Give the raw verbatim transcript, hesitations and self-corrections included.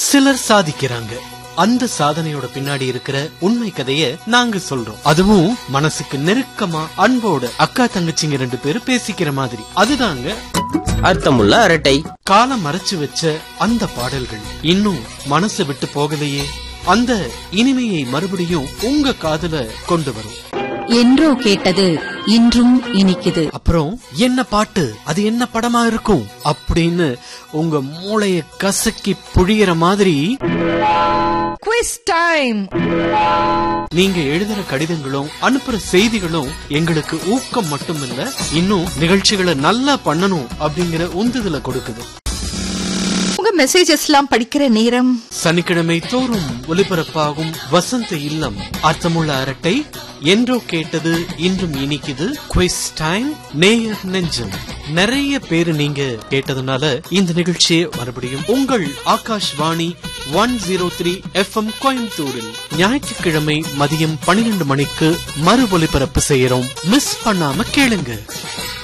சிலர் சாதிக்கிறாங்க. அந்த சாதனையோட பின்னாடி இருக்கிற உண்மை கதைய நாங்க சொல்றோம். அதுவும் மனசுக்கு நெருக்கமா அன்போட அக்கா தங்கச்சிங்க ரெண்டு பேரும் பேசிக்கிற மாதிரி. அதுதாங்க அர்த்தமுள்ள அரட்டை. காலம் மறைச்சு வச்ச அந்த பாடல்கள் இன்னும் மனசு விட்டு போகலையே, அந்த இனிமையை மறுபடியும் உங்க காதுல கொண்டு வரும். என்றோ கேட்டது இன்றும் இனிக்குது. அப்புறம் என்ன பாட்டு, அது என்ன படமா இருக்கும் அப்படின்னு உங்க மூளைய கசக்கி புழியற மாதிரி குவிஸ் டைம். நீங்க எழுதுற கடிதங்களும் அனுப்புற செய்திகளும் எங்களுக்கு ஊக்கம் மட்டும் இல்ல, இன்னும் நிகழ்ச்சிகளை நல்லா பண்ணணும் அப்படிங்கிற உந்துதலை கொடுக்குது. உங்க மெசேஜஸ் எல்லாம் படிக்கிற நேரம் சனிக்கிழமை தோறும் ஒலிபரப்பாகும் வசந்த இல்லம் அர்த்தமுள்ள அரட்டை, என்றோ கேட்டது இன்றும் இனிக்குது, குவிஸ் டைம், நேயர் நெஞ்சம். நிறைய பேரு நீங்க கேட்டதுனால இந்த நிகழ்ச்சியை மறுபடியும் உங்கள் Akashvani one zero three F M கோயம்புத்தூரில் ஞாயிற்றுக்கிழமை மதியம் பன்னிரண்டு மணிக்கு மறு ஒலிபரப்பு செய்யறோம். மிஸ் பண்ணாம கேளுங்க.